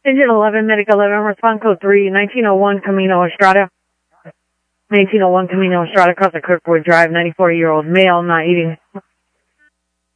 Engine 11, Medic 11, respond code 3, 1901 Camino Estrada. 1901 Camino Estrada, across the Kirkwood Drive, 94-year-old male, not eating.